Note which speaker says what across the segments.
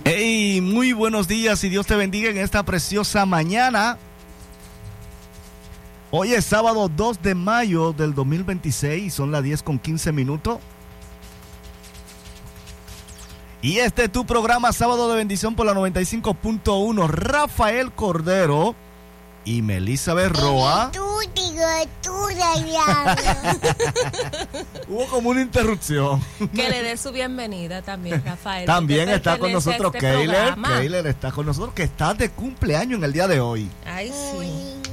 Speaker 1: Hey, muy buenos días y Dios te bendiga en esta preciosa mañana. Hoy es sábado 2 de mayo del 2026, son las 10:15. Y este es tu programa Sábado de Bendición por la 95.1. Rafael Cordero y Melissa Berroa. Hubo como una interrupción.
Speaker 2: Que le dé su bienvenida también, Rafael.
Speaker 1: También está con nosotros Keiler. Keiler está con nosotros, que está de cumpleaños en el día de hoy.
Speaker 2: Ay, sí.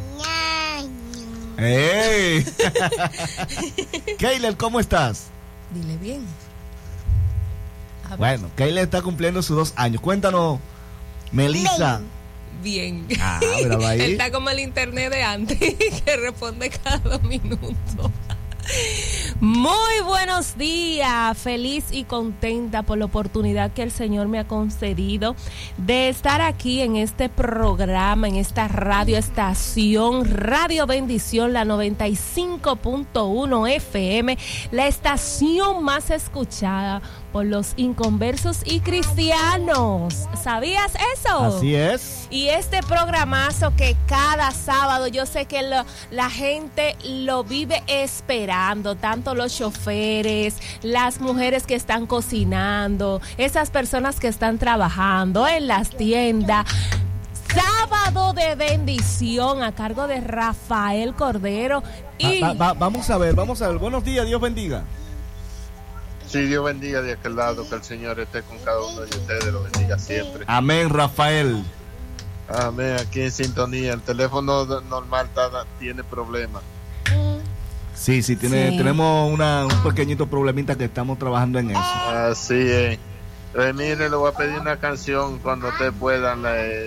Speaker 1: ¡Hey! Keiler, ¿cómo estás?
Speaker 2: Dile bien.
Speaker 1: Bueno, Keiler está cumpliendo sus 2 años. Cuéntanos, Melissa.
Speaker 2: Bien.
Speaker 1: Míralo ahí.
Speaker 2: Él está como el internet de antes, que responde cada 2 minutos. Muy buenos días, feliz y contenta por la oportunidad que el Señor me ha concedido de estar aquí en este programa, en esta radio estación, Radio Bendición, la 95.1 FM, la estación más escuchada por los inconversos y cristianos. ¿Sabías eso?
Speaker 1: Así es.
Speaker 2: Y este programazo que cada sábado yo sé que la gente lo vive esperando, tanto los choferes, las mujeres que están cocinando, esas personas que están trabajando en las tiendas. Sábado de Bendición a cargo de Rafael Cordero. Y
Speaker 1: vamos a ver. Buenos días, Dios bendiga.
Speaker 3: Sí, Dios bendiga de aquel lado, que el Señor esté con cada uno de ustedes, lo bendiga siempre.
Speaker 1: Amén, Rafael.
Speaker 3: Amén, aquí en sintonía. El teléfono normal tiene problemas.
Speaker 1: Sí, tenemos un pequeñito problemita que estamos trabajando en eso.
Speaker 3: Así es. Mire, le voy a pedir una canción cuando ustedes puedan.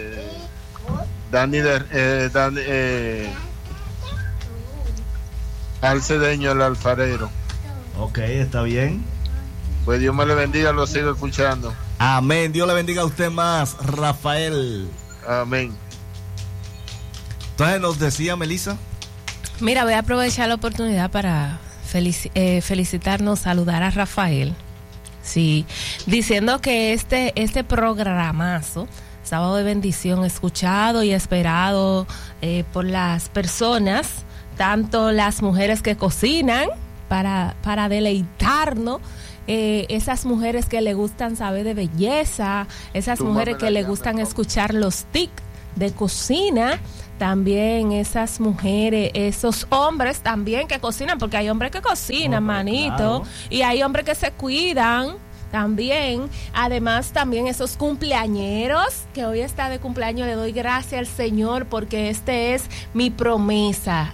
Speaker 3: Dani al cedeño, el alfarero.
Speaker 1: Ok, está bien.
Speaker 3: Pues Dios me le bendiga, lo sigo escuchando.
Speaker 1: Amén, Dios le bendiga a usted más, Rafael.
Speaker 3: Amén.
Speaker 1: Entonces nos decía Melissa.
Speaker 2: Mira, voy a aprovechar la oportunidad para felicitarnos, saludar a Rafael. Sí, diciendo que este programazo, Sábado de Bendición, escuchado y esperado por las personas, tanto las mujeres que cocinan para deleitarnos, esas mujeres que le gustan saber de belleza, esas mujeres que le gustan escuchar los tips de cocina, también esas mujeres, esos hombres también que cocinan, porque hay hombres que cocinan, manito, claro. Y hay hombres que se cuidan también. Además, también esos cumpleañeros, que hoy está de cumpleaños, le doy gracias al Señor porque este es mi promesa.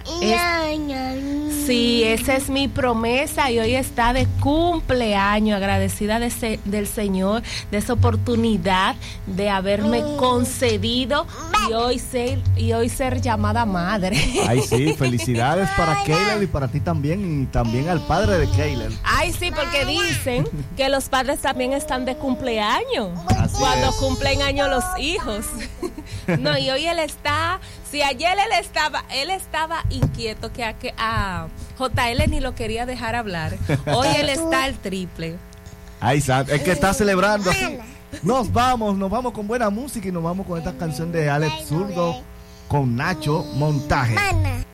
Speaker 2: Sí, esa es mi promesa y hoy está de cumpleaños, agradecida del Señor, de esa oportunidad de haberme concedido y hoy ser llamada madre.
Speaker 1: Ay, sí, felicidades para Keiler y para ti también, y también al padre de Keiler.
Speaker 2: Ay, sí, porque dicen que los padres también están de cumpleaños.
Speaker 1: Así
Speaker 2: cuando
Speaker 1: es.
Speaker 2: cumplen años los hijos. No, y hoy él está, si ayer él estaba inquieto que a JL ni lo quería dejar hablar. Hoy él está al triple.
Speaker 1: Ay, es que está celebrando así. Nos vamos con buena música y nos vamos con esta canción de Alex Zurdo con Nacho Montaje.